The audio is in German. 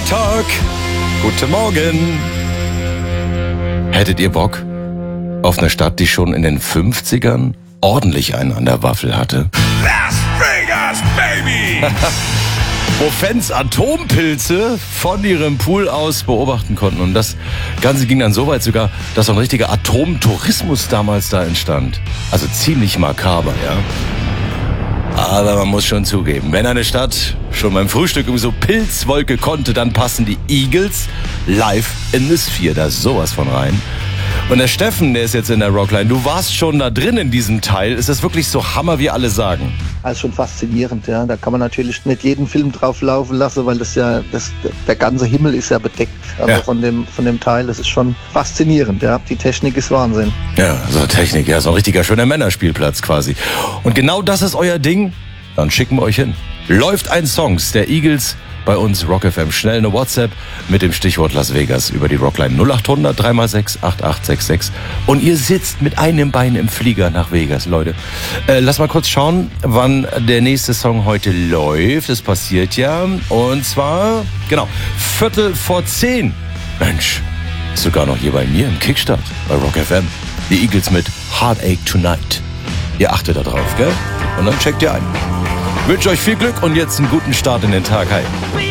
Freitag. Guten Morgen. Hättet ihr Bock auf eine Stadt, die schon in den 50ern ordentlich einen an der Waffel hatte? Las Vegas, baby! Wo Fans Atompilze von ihrem Pool aus beobachten konnten. Und das Ganze ging dann so weit sogar, dass so ein richtiger Atomtourismus damals da entstand. Also ziemlich makaber, ja. Aber man muss schon zugeben, wenn eine Stadt schon beim Frühstück um so Pilzwolke konnte, dann passen die Eagles live in the Sphere da sowas von rein. Und der Steffen, der ist jetzt in der Rockline. Du warst schon da drin in diesem Teil. Ist das wirklich so Hammer, wie alle sagen? Also schon faszinierend, ja. Da kann man natürlich nicht jeden Film drauf laufen lassen, weil der ganze Himmel ist ja bedeckt. Also Ja. von dem Teil, das ist schon faszinierend, ja. Die Technik ist Wahnsinn. Ja, so Technik, ja, so ein richtiger schöner Männerspielplatz quasi. Und genau das ist euer Ding? Dann schicken wir euch hin. Läuft ein Songs der Eagles bei uns Rock FM. Schnell eine WhatsApp mit dem Stichwort Las Vegas über die Rockline 0800 3x6 8866. Und ihr sitzt mit einem Bein im Flieger nach Vegas, Leute. Lass mal kurz schauen, wann der nächste Song heute läuft. Es passiert ja. Und zwar, genau, 9:45. Mensch, ist sogar noch hier bei mir im Kickstart bei Rock FM. Die Eagles mit Heartache Tonight. Ihr achtet da drauf, gell? Und dann checkt ihr ein. Ich wünsche euch viel Glück und jetzt einen guten Start in den Tag. Hi.